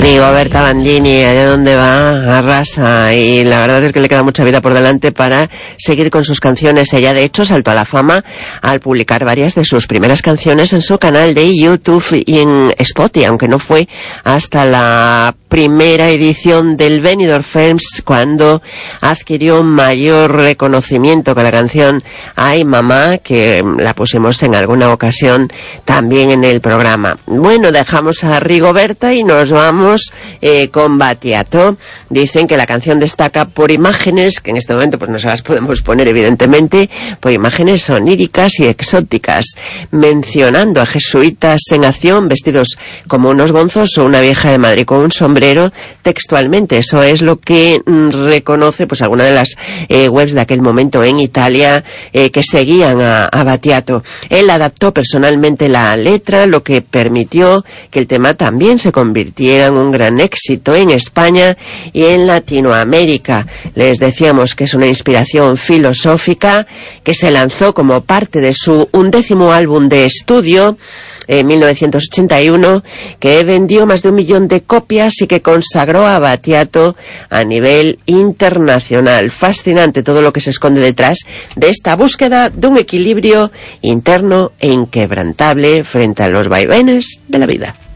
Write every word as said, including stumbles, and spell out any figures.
Rigoberta Bandini, allá donde va, arrasa, y la verdad es que le queda mucha vida por delante para seguir con sus canciones. Ella, de hecho, saltó a la fama al publicar varias de sus primeras canciones en su canal de YouTube y en Spotify, aunque no fue hasta la primera edición del Benidorm Films cuando adquirió mayor reconocimiento con la canción Ay Mamá, que la pusimos en alguna ocasión también en el programa. Bueno, dejamos a Rigoberta y nos vamos eh, con Battiato. Dicen que la canción destaca por imágenes, que en este momento pues no se las podemos poner evidentemente, por imágenes oníricas y exóticas, mencionando a jesuitas en acción vestidos como unos gonzos o una vieja de Madrid con un sombrero textualmente. Eso es lo que mm, reconoce pues alguna de las eh, webs de aquel momento en Italia eh, que seguían a, a Battiato. Él adaptó personalmente la letra, lo que permitió que el tema también se convirtiera en un gran éxito en España y en Latinoamérica. Les decíamos que es una inspiración filosófica que se lanzó como parte de su undécimo álbum de estudio en mil novecientos ochenta y uno, que vendió más de un millón de copias y que consagró a Battiato a nivel internacional. Fascinante todo lo que se esconde detrás de esta búsqueda de un equilibrio interno e inquebrantable frente a los vaivenes de la vida.